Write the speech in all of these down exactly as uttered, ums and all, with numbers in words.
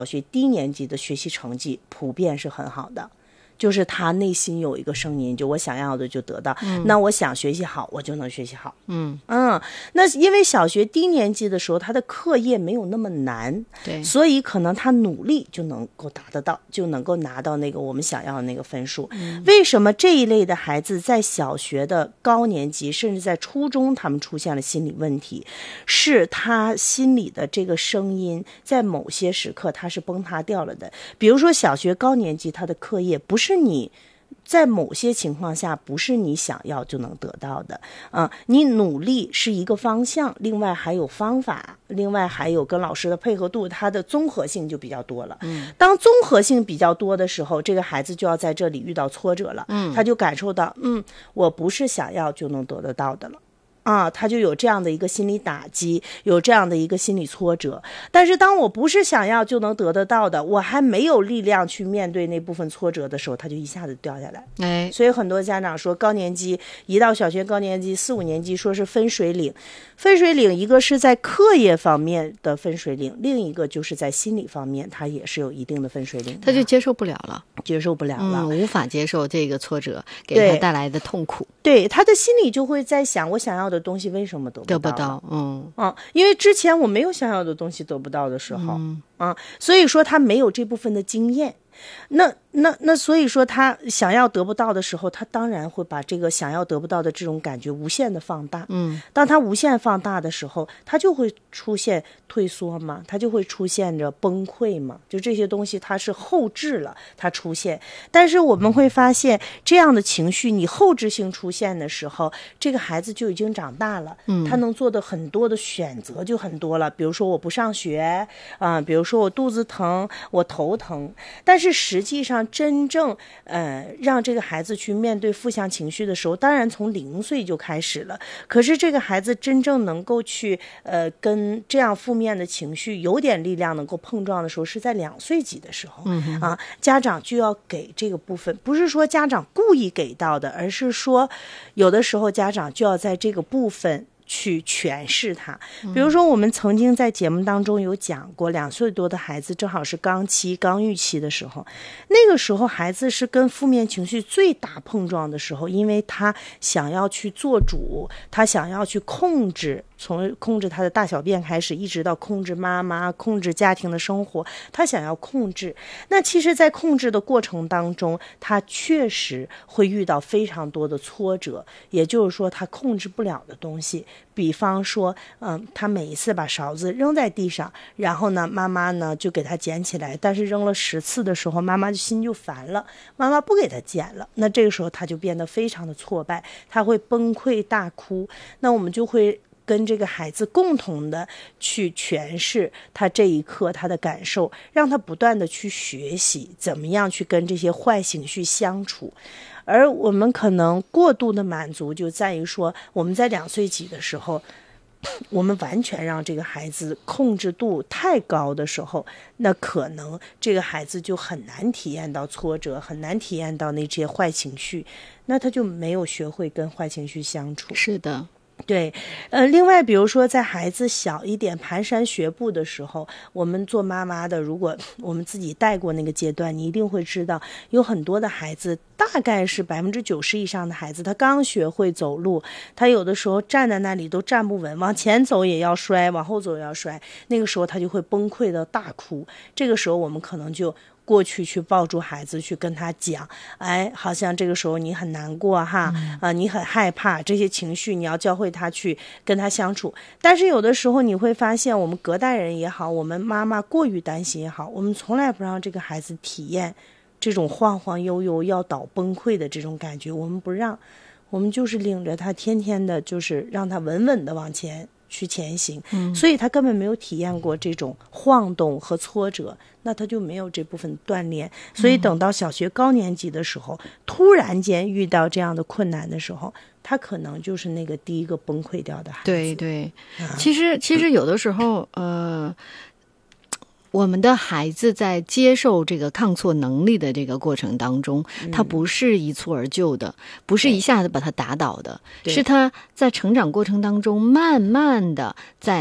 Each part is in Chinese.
小学低年级的学习成绩普遍是很好的，就是他内心有一个声音，就我想要的就得到、嗯、那我想学习好我就能学习好。嗯嗯，那因为小学低年级的时候他的课业没有那么难，对，所以可能他努力就能够达得到，就能够拿到那个我们想要的那个分数、嗯、为什么这一类的孩子在小学的高年级甚至在初中他们出现了心理问题，是他心里的这个声音在某些时刻他是崩塌掉了的。比如说小学高年级他的课业不是你在某些情况下不是你想要就能得到的、呃、你努力是一个方向，另外还有方法，另外还有跟老师的配合度，它的综合性就比较多了、嗯、当综合性比较多的时候，这个孩子就要在这里遇到挫折了、嗯、他就感受到嗯，我不是想要就能得得到的了啊，他就有这样的一个心理打击，有这样的一个心理挫折。但是当我不是想要就能得得到的，我还没有力量去面对那部分挫折的时候，他就一下子掉下来。哎，所以很多家长说高年级一到小学高年级四五年级说是分水岭，分水岭一个是在课业方面的分水岭，另一个就是在心理方面他也是有一定的分水岭， 他就接受不了了， 接受不了了、 嗯、无法接受这个挫折给他带来的痛苦。 对，他的心里就会在想，我想要的东西为什么得不到？ 得不到，嗯嗯，因为之前我没有想要的东西得不到的时候，嗯啊，所以说他没有这部分的经验。那那那所以说他想要得不到的时候，他当然会把这个想要得不到的这种感觉无限的放大。嗯，当他无限放大的时候，他就会出现退缩嘛，他就会出现着崩溃嘛，就这些东西它是后置了它出现。但是我们会发现这样的情绪你后置性出现的时候，这个孩子就已经长大了，嗯，他能做的很多的选择就很多了，比如说我不上学啊、呃，比如说我肚子疼，我头疼。但是实际上真正呃让这个孩子去面对负向情绪的时候，当然从零岁就开始了，可是这个孩子真正能够去呃跟这样负面的情绪有点力量能够碰撞的时候，是在两岁几的时候、嗯、啊，家长就要给这个部分，不是说家长故意给到的，而是说有的时候家长就要在这个部分去诠释它。比如说我们曾经在节目当中有讲过，两岁多的孩子正好是刚期刚预期的时候，那个时候孩子是跟负面情绪最大碰撞的时候，因为他想要去做主，他想要去控制，从控制他的大小便开始，一直到控制妈妈，控制家庭的生活，他想要控制。那其实在控制的过程当中，他确实会遇到非常多的挫折，也就是说他控制不了的东西。比方说嗯，他每一次把勺子扔在地上，然后呢妈妈呢就给他捡起来，但是扔了十次的时候妈妈心就烦了，妈妈不给他捡了，那这个时候他就变得非常的挫败，他会崩溃大哭。那我们就会跟这个孩子共同的去诠释他这一刻他的感受，让他不断的去学习怎么样去跟这些坏情绪相处。而我们可能过度的满足就在于说，我们在两岁几的时候，我们完全让这个孩子控制度太高的时候，那可能这个孩子就很难体验到挫折，很难体验到那些坏情绪，那他就没有学会跟坏情绪相处。 是的， 对，呃，另外比如说在孩子小一点蹒跚学步的时候，我们做妈妈的，如果我们自己带过那个阶段，你一定会知道有很多的孩子，大概是百分之九十以上的孩子，他刚学会走路，他有的时候站在那里都站不稳，往前走也要摔，往后走也要摔，那个时候他就会崩溃的大哭。这个时候我们可能就过去去抱住孩子，去跟他讲，哎，好像这个时候你很难过哈、嗯呃、你很害怕，这些情绪你要教会他去跟他相处。但是有的时候你会发现，我们隔代人也好，我们妈妈过于担心也好，我们从来不让这个孩子体验这种晃晃悠悠要倒崩溃的这种感觉，我们不让，我们就是领着他天天的就是让他稳稳的往前去前行、嗯、所以他根本没有体验过这种晃动和挫折，那他就没有这部分锻炼。所以等到小学高年级的时候、嗯、突然间遇到这样的困难的时候，他可能就是那个第一个崩溃掉的孩子。 对对、嗯、其实其实有的时候呃我们的孩子在接受这个抗挫能力的这个过程当中、嗯、他不是一蹴而就的，不是一下子把他打倒的，是他在成长过程当中慢慢的在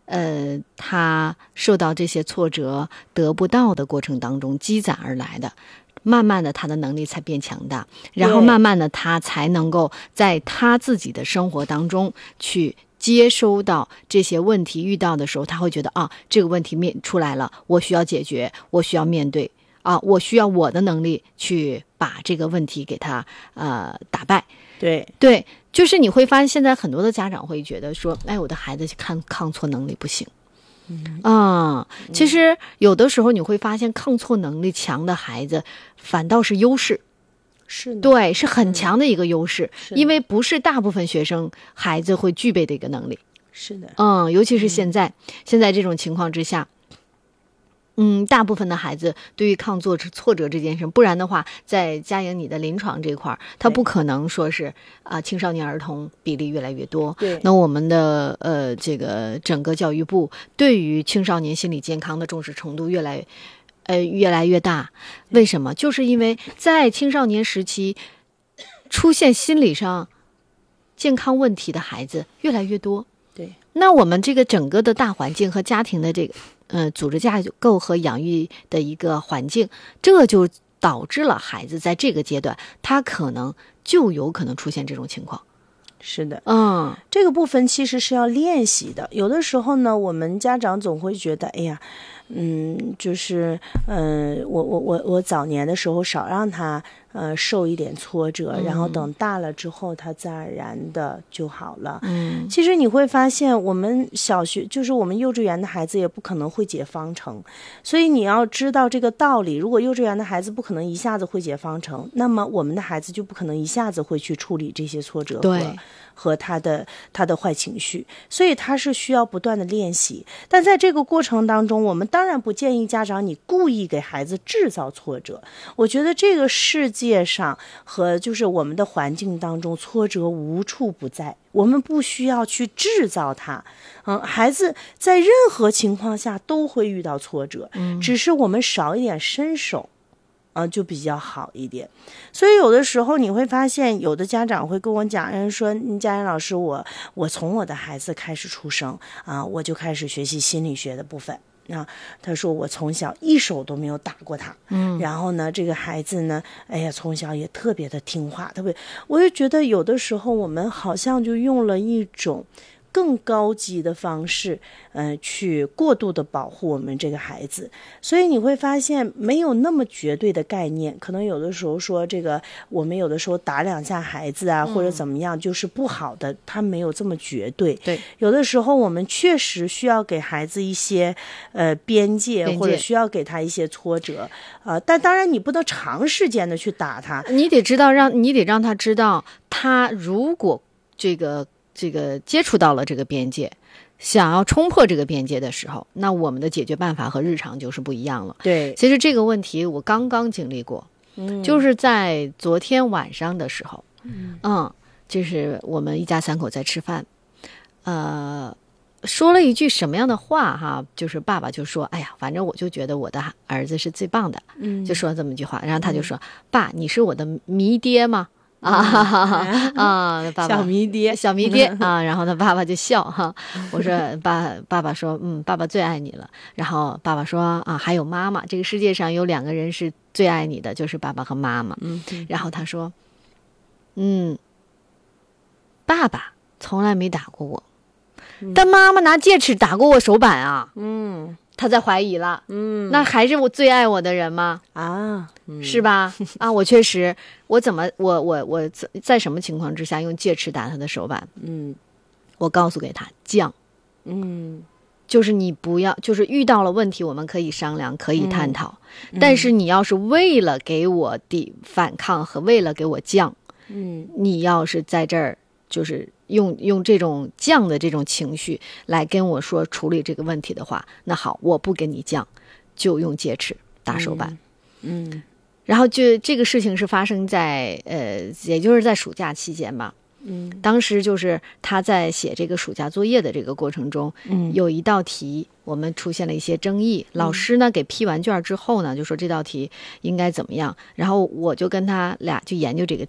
呃，他受到这些挫折得不到的过程当中积攒而来的，慢慢的他的能力才变强大，然后慢慢的他才能够在他自己的生活当中去接收到这些问题，遇到的时候他会觉得啊，这个问题面出来了，我需要解决，我需要面对啊，我需要我的能力去把这个问题给他呃打败。 对对，就是你会发现现在很多的家长会觉得说，哎，我的孩子抗抗挫能力不行。嗯啊，其实有的时候你会发现抗挫能力强的孩子反倒是优势。 是的， 对，是很强的一个优势， 嗯、 因为不是大部分学生孩子会具备的一个能力。 是的， 嗯，尤其是现在、嗯、现在这种情况之下，嗯，大部分的孩子对于抗挫挫折这件事，不然的话，在佳莹你的临床这块儿，他不可能说是啊、呃，青少年儿童比例越来越多。 对， 那我们的呃这个整个教育部对于青少年心理健康的重视程度越来呃越来越大。为什么？就是因为在青少年时期出现心理上健康问题的孩子越来越多。 对， 那我们这个整个的大环境和家庭的这个呃组织架构和养育的一个环境，这就导致了孩子在这个阶段他可能就有可能出现这种情况。 是的， 嗯， 这个部分其实是要练习的。有的时候呢，我们家长总会觉得，哎呀，嗯，就是，嗯、呃，我我我我早年的时候少让他呃受一点挫折， 嗯、 然后等大了之后，他自然而然的就好了。 嗯， 其实你会发现，我们小学就是我们幼稚园的孩子也不可能会解方程，所以你要知道这个道理。如果幼稚园的孩子不可能一下子会解方程，那么我们的孩子就不可能一下子会去处理这些挫折和对和他的他的坏情绪，所以他是需要不断的练习。但在这个过程当中，我们当然不建议家长你故意给孩子制造挫折。我觉得这个世界上和就是我们的环境当中，挫折无处不在，我们不需要去制造它。嗯，孩子在任何情况下都会遇到挫折， 嗯， 只是我们少一点伸手。呃，就比较好一点。所以有的时候你会发现，有的家长会跟我讲，人说：“佳莹老师，我我从我的孩子开始出生啊，我就开始学习心理学的部分。”啊，他说我从小一手都没有打过他， 嗯， 然后呢，这个孩子呢，哎呀，从小也特别的听话，特别，我就觉得有的时候我们好像就用了一种更高级的方式，呃，去过度的保护我们这个孩子，所以你会发现没有那么绝对的概念。可能有的时候说这个，我们有的时候打两下孩子啊，嗯、或者怎么样，就是不好的，他没有这么绝对。 对， 有的时候我们确实需要给孩子一些呃边界， 边界或者需要给他一些挫折，呃，但当然你不能长时间的去打他， 你得知道让你得让他知道，他如果这个。这个接触到了这个边界，想要冲破这个边界的时候，那我们的解决办法和日常就是不一样了。 对， 其实这个问题我刚刚经历过， 嗯， 就是在昨天晚上的时候， 嗯， 嗯，就是我们一家三口在吃饭，呃，说了一句什么样的话哈？就是爸爸就说：“哎呀，反正我就觉得我的儿子是最棒的。” 嗯， 就说这么一句话，然后他就说：“嗯、爸，你是我的迷爹吗？”啊哈哈哈啊！爸爸小迷爹， 小迷爹啊！然后他爸爸就笑哈。我说爸，爸爸说，嗯，爸爸最爱你了。然后爸爸说啊，还有妈妈，这个世界上有两个人是最爱你的，就是爸爸和妈妈。 嗯， 然后他说，嗯，爸爸从来没打过我，嗯、但妈妈拿戒尺打过我手板啊。 嗯。 他在怀疑了， 嗯， 那还是我最爱我的人吗？ 啊，嗯、 是吧？啊，我确实，我怎么，我我我在什么情况之下用戒尺打他的手板？ 嗯， 我告诉给他犟， 嗯， 就是你不要，就是遇到了问题，我们可以商量，可以探讨， 嗯、 但是你要是为了给我抵反抗和为了给我犟， 嗯， 你要是在这儿就是用用这种犟的这种情绪来跟我说处理这个问题的话，那好，我不跟你犟，就用戒尺打手板。 嗯，嗯然后就这个事情是发生在呃，也就是在暑假期间吧。 嗯， 当时就是他在写这个暑假作业的这个过程中， 嗯， 有一道题我们出现了一些争议，老师呢给批完卷之后呢，就说这道题应该怎么样，然后我就跟他俩就研究这个题。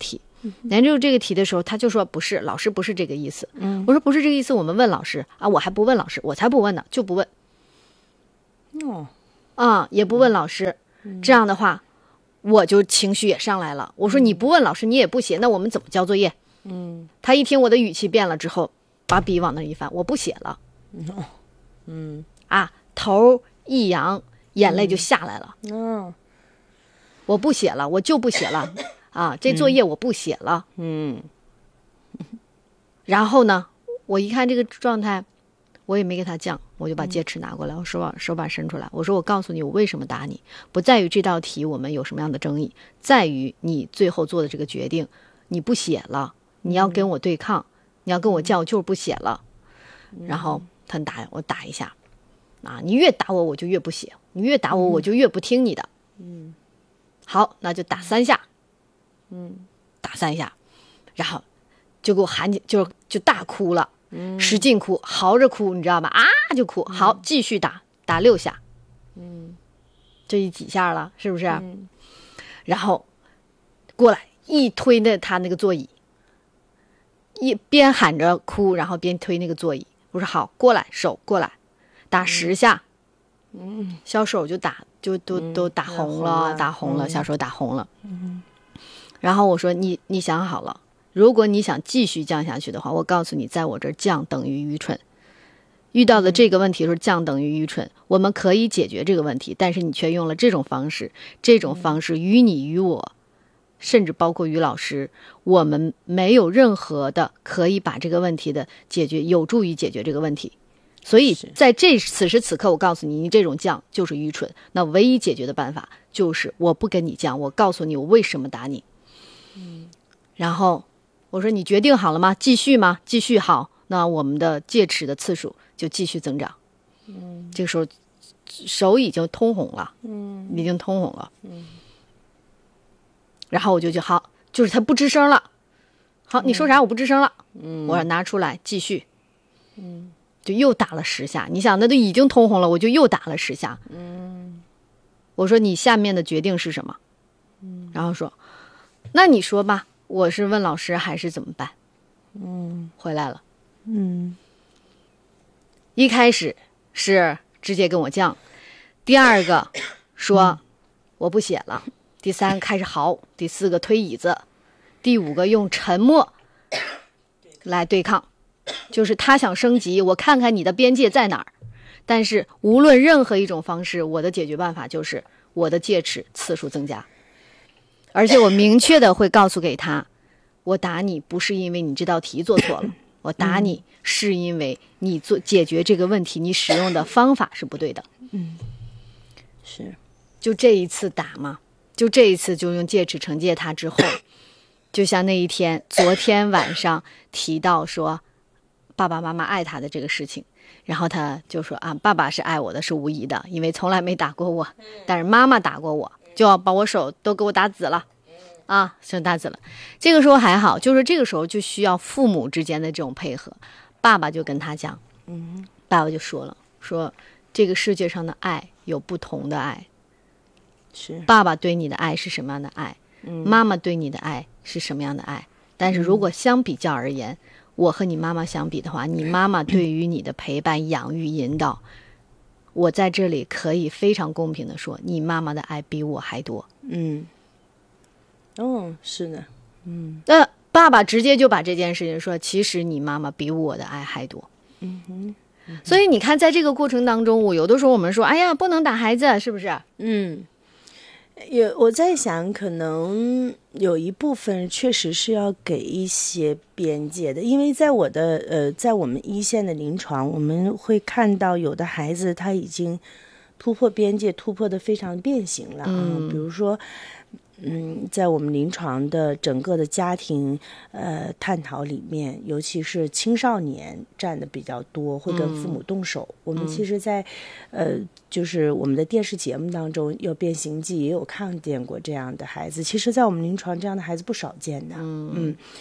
研究这个题的时候，他就说不是，老师不是这个意思。嗯，我说不是这个意思，我们问老师啊，我还不问老师，我才不问呢，就不问。 哦， 啊，也不问老师，嗯、这样的话，我就情绪也上来了。我说你不问老师，你也不写，那我们怎么交作业？ 嗯， 他一听我的语气变了之后，把笔往那一翻，我不写了。 嗯， 啊，头一扬，眼泪就下来了。 嗯， 我不写了，我就不写了。啊，这作业我不写了。 嗯， 然后呢，我一看这个状态，我也没给他犟，我就把戒尺拿过来，我手把手把伸出来，我说我告诉你，我为什么打你，不在于这道题我们有什么样的争议，在于你最后做的这个决定，你不写了，你要跟我对抗，你要跟我犟，我就是不写了。然后他打我打一下，啊，你越打我我就越不写，你越打我我就越不听你的。 嗯， 好，那就打三下。 嗯， 打三下，然后就给我喊起，就就大哭了，嗯，使劲哭，嚎着哭，你知道吗？啊，就哭。好，继续打，打六下， 嗯， 这一几下了，是不是？ 嗯， 然后过来一推那他那个座椅，一边喊着哭，然后边推那个座椅。我说好，过来，手过来，打十下， 嗯， 小手就打，就都、嗯、都打红了，打红了， 嗯、 小手打红了， 嗯。 然后我说你你想好了，如果你想继续降下去的话，我告诉你，在我这儿降等于愚蠢。遇到的这个问题的时候，降等于愚蠢，我们可以解决这个问题，但是你却用了这种方式，这种方式于你于我，甚至包括于老师，我们没有任何的可以把这个问题的解决，有助于解决这个问题。所以在这此时此刻，我告诉你，你这种降就是愚蠢。那唯一解决的办法就是我不跟你降，我告诉你我为什么打你。 嗯， 然后我说你决定好了吗？继续吗？继续。好，那我们的戒尺的次数就继续增长。 嗯， 这个时候手已经通红了， 嗯， 已经通红了。 嗯， 然后我就就好，就是他不吱声了。好，你说啥？我不吱声了。 嗯， 我拿出来继续。 嗯， 就又打了十下。你想，那都已经通红了，我就又打了十下。 嗯， 我说你下面的决定是什么？ 嗯， 然后说。那你说吧，我是问老师还是怎么办？ 嗯， 回来了。 嗯， 一开始是直接跟我犟，第二个说我不写了，第三个开始嚎，第四个推椅子，第五个用沉默来对抗，就是他想升级，我看看你的边界在哪儿。但是无论任何一种方式，我的解决办法就是我的戒尺次数增加。而且我明确的会告诉给他，我打你不是因为你这道题做错了，我打你是因为你做解决这个问题，你使用的方法是不对的。 嗯，是， 就这一次打嘛，就这一次就用戒尺惩戒他之后，就像那一天，昨天晚上提到说爸爸妈妈爱他的这个事情，然后他就说啊，爸爸是爱我的，是无疑的，因为从来没打过我，但是妈妈打过我。就要把我手都给我打紫了，啊，手打紫了。这个时候还好，就是这个时候就需要父母之间的这种配合。爸爸就跟他讲， 嗯， 爸爸就说了，说这个世界上的爱有不同的爱， 是爸爸对你的爱是什么样的爱， 嗯， 妈妈对你的爱是什么样的爱。但是如果相比较而言，嗯、我和你妈妈相比的话，你妈妈对于你的陪伴、养育、引导。我在这里可以非常公平的说，你妈妈的爱比我还多。 嗯，哦，是的，嗯。 那爸爸直接就把这件事情说，其实你妈妈比我的爱还多。 嗯哼。嗯， 所以你看，在这个过程当中，我有的时候我们说，哎呀，不能打孩子，是不是？ 嗯。有我在想，可能有一部分确实是要给一些边界的，因为在我的呃，在我们一线的临床，我们会看到有的孩子他已经突破边界，突破的非常变形了啊， 嗯、 比如说。嗯，在我们临床的整个的家庭呃探讨里面，尤其是青少年占的比较多，会跟父母动手。嗯、我们其实在，呃，就是我们的电视节目当中，有《变形记》也有看见过这样的孩子。其实，在我们临床，这样的孩子不少见的。嗯，嗯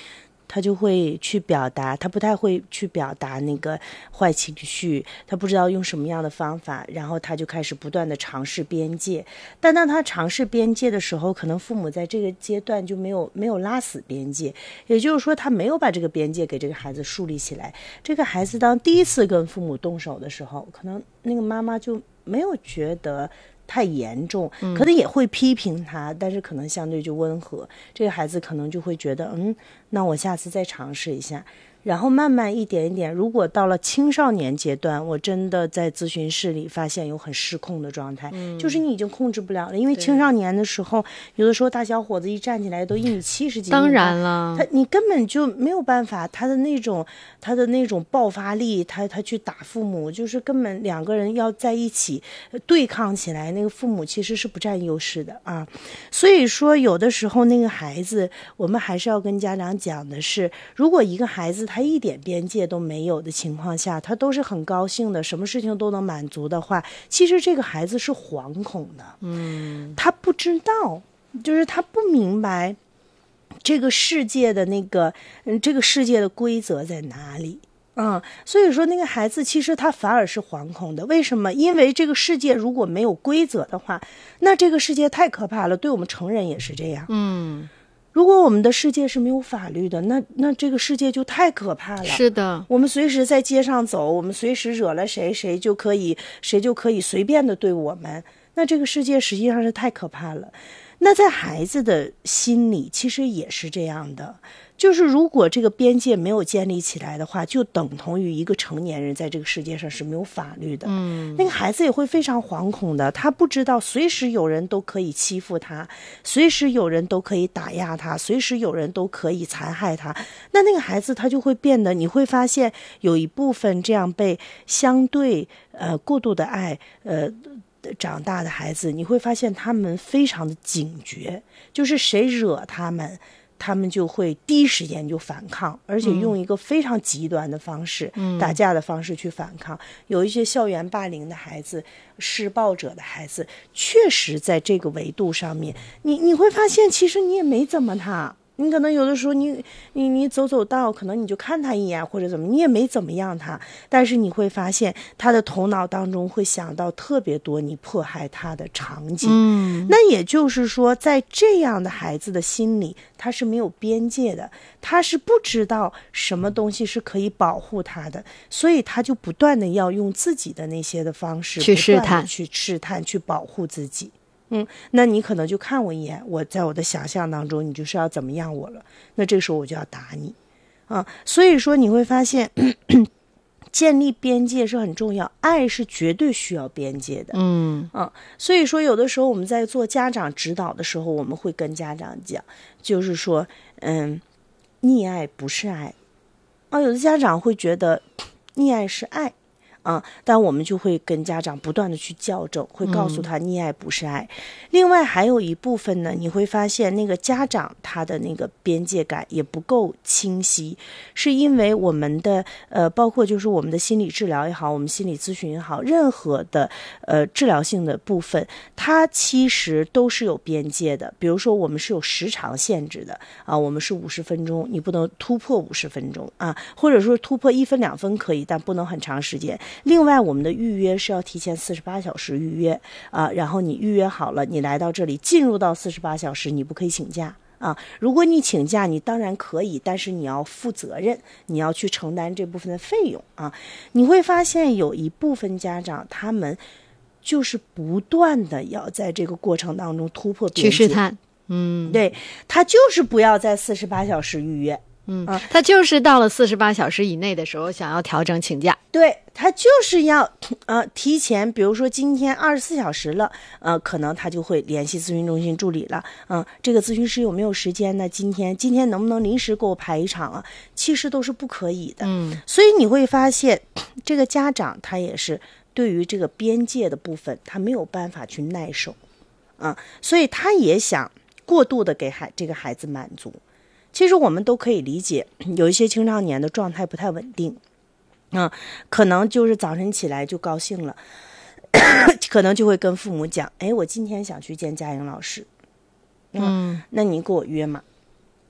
他就会去表达，他不太会去表达那个坏情绪，他不知道用什么样的方法，然后他就开始不断的尝试边界。但当他尝试边界的时候，可能父母在这个阶段就没有没有拉死边界，也就是说他没有把这个边界给这个孩子树立起来。这个孩子当第一次跟父母动手的时候，可能那个妈妈就没有觉得太严重，可能也会批评他，但是可能相对就温和。这个孩子可能就会觉得，嗯，那我下次再尝试一下。然后慢慢一点一点，如果到了青少年阶段，我真的在咨询室里发现有很失控的状态，嗯、就是你已经控制不了了。因为青少年的时候，有的时候大小伙子一站起来都一米七十几， 当然了， 他你根本就没有办法，他的那种他的那种爆发力，他他去打父母，就是根本两个人要在一起对抗起来，那个父母其实是不占优势的啊。所以说，有的时候那个孩子，我们还是要跟家长讲的是，如果一个孩子他一点边界都没有的情况下，他都是很高兴的，什么事情都能满足的话，其实这个孩子是惶恐的，嗯，他不知道，就是他不明白这个世界的那个，嗯，这个世界的规则在哪里。嗯，所以说那个孩子其实他反而是惶恐的，为什么？因为这个世界如果没有规则的话，那这个世界太可怕了，对我们成人也是这样。 嗯。 如果我们的世界是没有法律的，那那这个世界就太可怕了。 是的， 我们随时在街上走，我们随时惹了谁，谁就可以谁就可以随便的对我们。那这个世界实际上是太可怕了。那在孩子的心里其实也是这样的，就是如果这个边界没有建立起来的话，就等同于一个成年人在这个世界上是没有法律的。嗯，那个孩子也会非常惶恐的，他不知道随时有人都可以欺负他，随时有人都可以打压他，随时有人都可以残害他。那那个孩子他就会变得，你会发现有一部分这样被相对呃过度的爱呃长大的孩子，你会发现他们非常的警觉，就是谁惹他们，他们就会第一时间就反抗，而且用一个非常极端的方式、嗯、打架的方式去反抗。有一些校园霸凌的孩子，施暴者的孩子，确实在这个维度上面，你你会发现其实你也没怎么他，你可能有的时候你你你走走道，可能你就看他一眼或者怎么，你也没怎么样他，但是你会发现他的头脑当中会想到特别多你迫害他的场景。嗯，那也就是说，在这样的孩子的心里，他是没有边界的，他是不知道什么东西是可以保护他的，所以他就不断的要用自己的那些的方式去试探， 去试探，去保护自己。嗯，那你可能就看我一眼，我在我的想象当中，你就是要怎么样我了，那这个时候我就要打你啊。所以说你会发现咳咳建立边界是很重要，爱是绝对需要边界的。嗯啊，所以说有的时候我们在做家长指导的时候，我们会跟家长讲，就是说嗯，溺爱不是爱啊。有的家长会觉得溺爱是爱啊，但我们就会跟家长不断的去校正，会告诉他溺爱不是爱。嗯、另外还有一部分呢，你会发现那个家长他的那个边界感也不够清晰，是因为我们的呃，包括就是我们的心理治疗也好，我们心理咨询也好，任何的呃治疗性的部分，它其实都是有边界的。比如说我们是有时长限制的啊，我们是五十分钟，你不能突破五十分钟啊，或者说突破一分两分可以，但不能很长时间。另外我们的预约是要提前四十八小时预约啊，然后你预约好了，你来到这里进入到四十八小时，你不可以请假啊。如果你请假，你当然可以，但是你要负责任，你要去承担这部分的费用啊。你会发现有一部分家长他们就是不断的要在这个过程当中突破边界， 去试探，嗯， 对，他就是不要在四十八小时预约。 嗯，他就是到了四十八小时以内的时候想要调整请假， 对，他就是要呃提前，比如说今天二十四小时了，呃，可能他就会联系咨询中心助理了，嗯、呃，这个咨询师有没有时间呢？今天今天能不能临时给我排一场啊？其实都是不可以的，嗯，所以你会发现，这个家长他也是对于这个边界的部分，他没有办法去耐受，啊、呃，所以他也想过度的给孩这个孩子满足。其实我们都可以理解，有一些青少年的状态不太稳定，嗯，可能就是早晨起来就高兴了，可能就会跟父母讲，哎，我今天想去见佳颖老师，嗯，那你给我约嘛。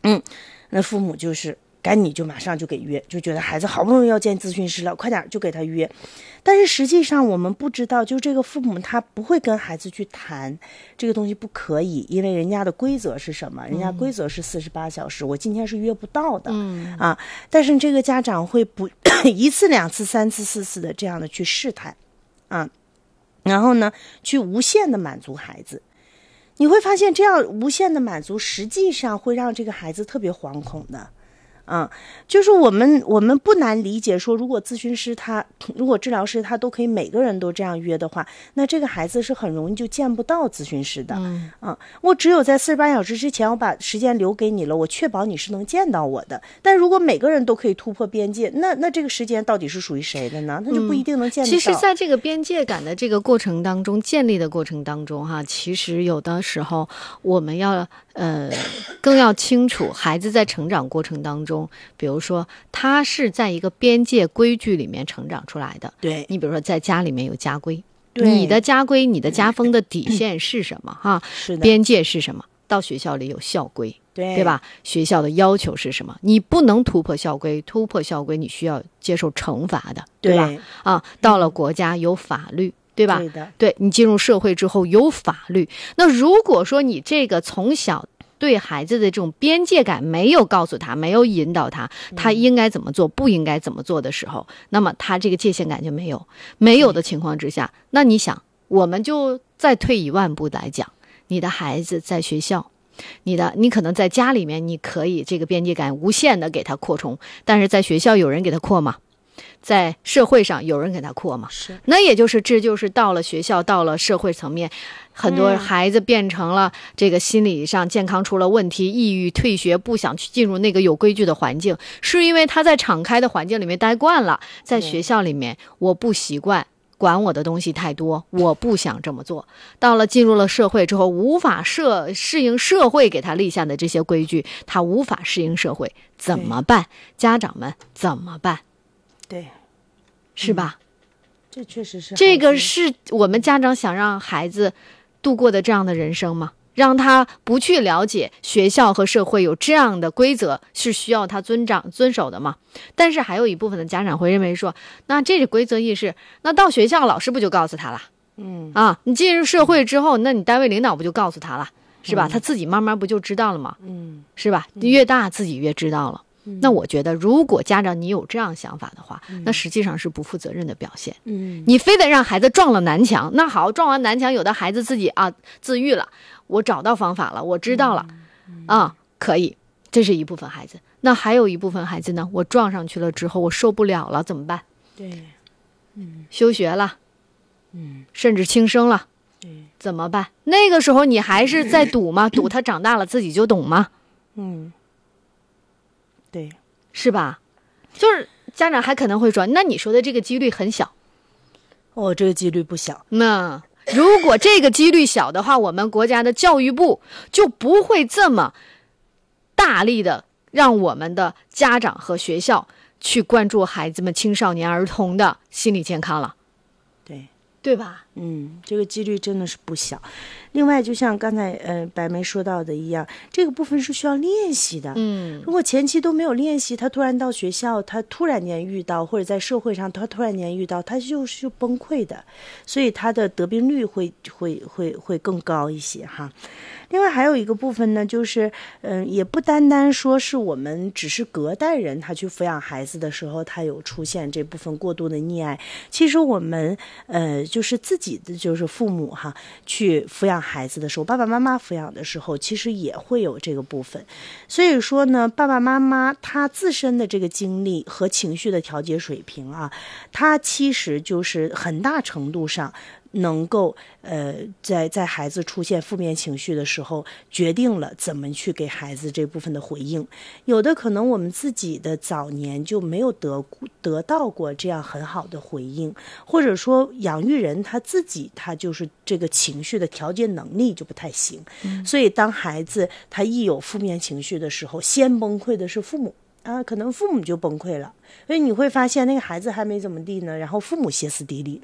嗯，那父母就是赶紧就马上就给约，就觉得孩子好不容易要见咨询师了，快点就给他约。但是实际上我们不知道，就这个父母他不会跟孩子去谈这个东西不可以，因为人家的规则是什么？人家规则是四十八小时，我今天是约不到的、嗯、啊。但是这个家长会不一次两次三次四次的这样的去试探啊，然后呢去无限的满足孩子。你会发现这样无限的满足实际上会让这个孩子特别惶恐的。嗯，就是我们我们不难理解说，如果咨询师他如果治疗师他都可以每个人都这样约的话，那这个孩子是很容易就见不到咨询师的。嗯，嗯我只有在四十八小时之前我把时间留给你了，我确保你是能见到我的。但如果每个人都可以突破边界，那那这个时间到底是属于谁的呢？那就不一定能见得到、嗯、 其实在这个边界感的这个过程当中，建立的过程当中哈，其实有的时候我们要呃更要清楚孩子在成长过程当中，比如说他是在一个边界规矩里面成长出来的。 对， 你比如说在家里面有家规，你的家规你的家风的底线是什么哈？ 是的， 边界是什么？到学校里有校规， 对对吧？学校的要求是什么？你不能突破校规，突破校规你需要接受惩罚的，对吧？ 对啊，到了国家有法律。对吧？ 对的， 对，你进入社会之后有法律。那如果说你这个从小对孩子的这种边界感没有告诉他，没有引导他，他应该怎么做，不应该怎么做的时候，那么他这个界限感就没有。没有的情况之下，那你想，我们就再退一万步来讲，你的孩子在学校，你的你可能在家里面，你可以这个边界感无限的给他扩充，但是在学校有人给他扩吗？在社会上有人给他扩吗？ 是， 那也就是这就是到了学校，到了社会层面，很多孩子变成了这个心理上健康出了问题，抑郁退学，不想去进入那个有规矩的环境，是因为他在敞开的环境里面待惯了，在学校里面我不习惯，管我的东西太多，我不想这么做。到了进入了社会之后，无法社适应社会给他立下的这些规矩，他无法适应社会，怎么办？家长们怎么办？ 对， 是吧？ 嗯、这确实是这个是我们家长想让孩子度过的这样的人生吗？让他不去了解学校和社会有这样的规则是需要他遵长遵守的吗？但是还有一部分的家长会认为说，那这个规则意识，那到学校老师不就告诉他了？嗯啊，你进入社会之后，那你单位领导不就告诉他了，是吧？嗯、他自己慢慢不就知道了吗？嗯，是吧？越大自己越知道了。那我觉得如果家长你有这样想法的话、嗯、那实际上是不负责任的表现。嗯，你非得让孩子撞了南墙，那好，撞完南墙有的孩子自己啊自愈了，我找到方法了，我知道了、嗯、啊可以，这是一部分孩子。那还有一部分孩子呢，我撞上去了之后我受不了了怎么办？ 对，嗯， 休学了，嗯，甚至轻生了， 对， 怎么办？那个时候你还是在赌吗？赌他长大了自己就懂吗？ 嗯，对， 是吧？就是家长还可能会说，那你说的这个几率很小。 哦，这个几率不小。 那如果这个几率小的话，我们国家的教育部就不会这么大力的让我们的家长和学校去关注孩子们、青少年儿童的心理健康了。 对， 对吧？ 嗯，这个几率真的是不小。另外，就像刚才呃白梅说到的一样，这个部分是需要练习的。嗯，如果前期都没有练习，他突然到学校，他突然间遇到，或者在社会上他突然间遇到，他就是就崩溃的，所以他的得病率会会会会更高一些哈。另外还有一个部分呢，就是嗯、呃，也不单单说是我们只是隔代人，他去抚养孩子的时候，他有出现这部分过度的溺爱。其实我们呃，就是自己的就是父母哈，去抚养孩子的时候，爸爸妈妈抚养的时候，其实也会有这个部分。所以说呢，爸爸妈妈他自身的这个经历和情绪的调节水平啊，他其实就是很大程度上能够呃，在在孩子出现负面情绪的时候，决定了怎么去给孩子这部分的回应。有的可能我们自己的早年就没有得得到过这样很好的回应，或者说养育人他自己他就是这个情绪的调节能力就不太行、嗯、所以当孩子他一有负面情绪的时候，先崩溃的是父母啊，可能父母就崩溃了，所以你会发现那个孩子还没怎么地呢，然后父母歇斯底里了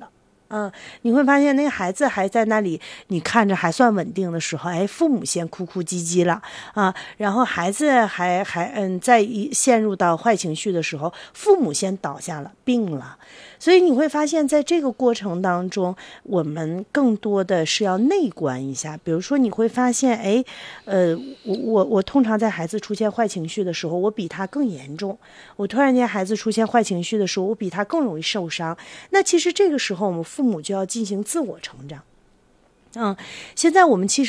嗯，你会发现那个孩子还在那里，你看着还算稳定的时候，哎，父母先哭哭唧唧了啊，然后孩子还还嗯，在陷入到坏情绪的时候，父母先倒下了，病了。所以你会发现在这个过程当中，我们更多的是要内观一下。比如说你会发现，哎，呃，我我我通常在孩子出现坏情绪的时候，我比他更严重。我突然间孩子出现坏情绪的时候，我比他更容易受伤。那其实这个时候我们父母就要进行自我成长。嗯，现在我们其实